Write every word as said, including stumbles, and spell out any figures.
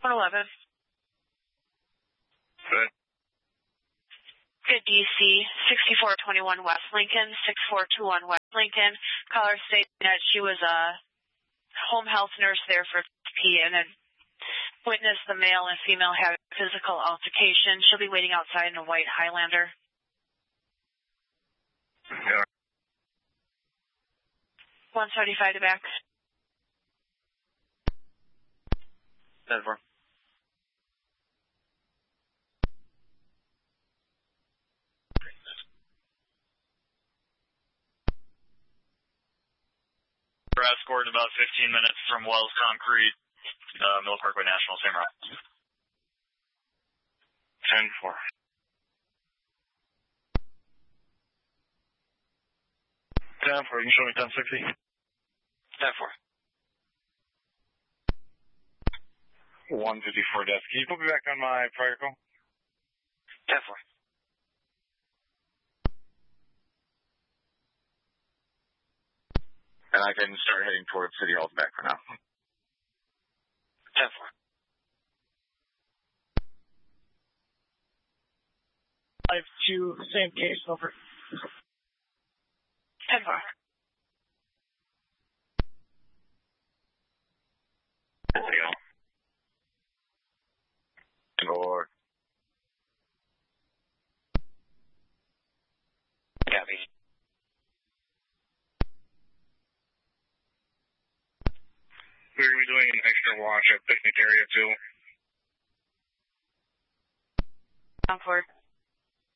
one eleven. Good. Good D C, sixty-four twenty-one West Lincoln, six four two one West Lincoln. Caller stated that she was a home health nurse there for P and had witnessed the male and female having physical altercation. She'll be waiting outside in a white Highlander. Yeah. one seventy-five to back. ten four. We're escorted about fifteen minutes from Wells Concrete, uh, Mill Parkway National, same route. ten four. ten four, you can show me ten sixty. ten four. one fifty-four desk. Can you put me back on my prior call? ten four. And I can start heading towards City Hall's back for now. ten four. five two, same case, over. ten four. City Hall. Or. Copy. We're going to be doing an extra watch at picnic area too. Down forward.